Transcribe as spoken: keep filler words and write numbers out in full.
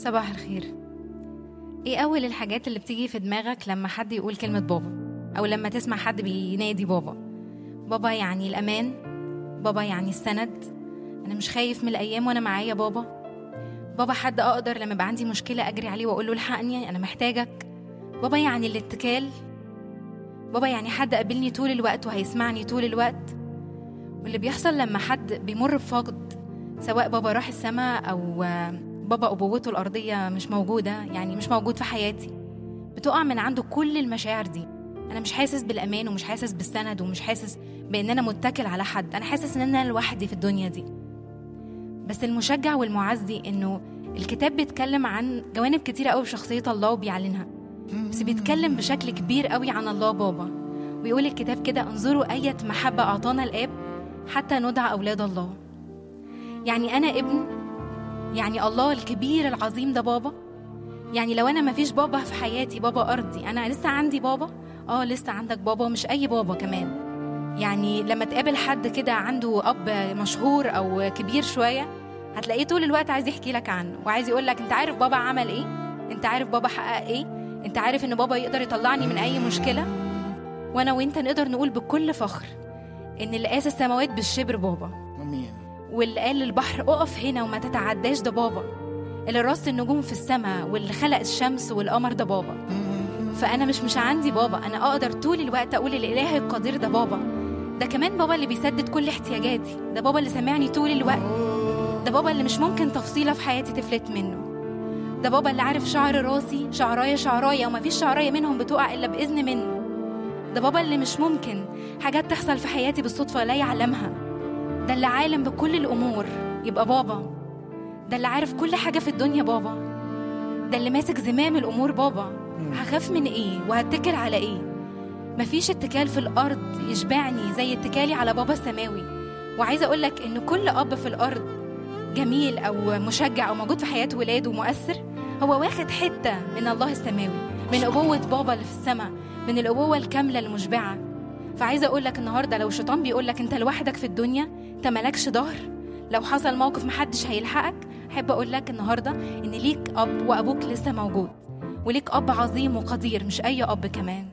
صباح الخير. ايه اول الحاجات اللي بتيجي في دماغك لما حد يقول كلمة بابا، او لما تسمع حد بينادي بابا؟ بابا يعني الامان، بابا يعني السند، انا مش خايف من الايام وانا معايا بابا. بابا حد اقدر لما يبقى عندي مشكلة اجري عليه واقول له الحقني انا محتاجك. بابا يعني الاتكال. بابا يعني حد قابلني طول الوقت وهيسمعني طول الوقت. واللي بيحصل لما حد بيمر بفقد، سواء بابا راح السماء او بابا أبوته الأرضية مش موجودة، يعني مش موجود في حياتي، بتقع من عنده كل المشاعر دي. أنا مش حاسس بالأمان ومش حاسس بالسند ومش حاسس بأن أنا متكل على حد، أنا حاسس أن أنا لوحدي في الدنيا دي. بس المشجع والمعزي أنه الكتاب بيتكلم عن جوانب كتيرة قوي في شخصية الله وبيعلنها، بس بيتكلم بشكل كبير قوي عن الله بابا. ويقول الكتاب كده: انظروا أية محبة أعطانا الآب حتى ندعى أولاد الله. يعني أنا ابن، يعني الله الكبير العظيم ده بابا. يعني لو أنا ما فيش بابا في حياتي، بابا أرضي، أنا لسه عندي بابا. آه لسه عندك بابا، مش أي بابا كمان. يعني لما تقابل حد كده عنده أب مشهور أو كبير شوية، هتلاقيه طول الوقت عايز يحكي لك عنه وعايز يقول لك: أنت عارف بابا عمل إيه؟ أنت عارف بابا حقق إيه؟ أنت عارف إن بابا يقدر يطلعني من أي مشكلة؟ وأنا وإنت نقدر نقول بكل فخر إن اللي قاس السماوات بالشبر بابا، واللي قال للبحر اقف هنا وما تتعداش ده بابا، اللي رص النجوم في السماء واللي خلق الشمس والقمر ده بابا. فأنا مش مش عندي بابا، أنا أقدر طول الوقت أقول الإله القدير ده بابا. ده كمان بابا اللي بيسدد كل احتياجاتي، ده بابا اللي سمعني طول الوقت، ده بابا اللي مش ممكن تفصيلة في حياتي تفلت منه، ده بابا اللي عارف شعر راسي شعراية شعراية وما فيش شعراية منهم بتقع إلا بإذن منه، ده بابا اللي مش ممكن حاجات تحصل في حياتي بالصدفة لا يعلمها، ده اللي عالم بكل الأمور يبقى بابا، ده اللي عارف كل حاجة في الدنيا بابا، ده اللي ماسك زمام الأمور بابا. هخاف من إيه وهتكل على إيه؟ مفيش اتكال في الأرض يشبعني زي اتكالي على بابا السماوي. وعايزة أقولك إن كل أب في الأرض جميل أو مشجع أو موجود في حياة ولاده ومؤثر، هو واخد حتة من الله السماوي، من أبوة بابا اللي في السماء، من الأبوة الكاملة المشبعة. فعايزة أقولك النهاردة لو الشيطان بيقولك أنت لوحدك في الدنيا، أنت ملكش ظهر، لو حصل موقف محدش هيلحقك، أحب أقولك النهاردة إن ليك أب، وأبوك لسه موجود، وليك أب عظيم وقدير، مش أي أب كمان.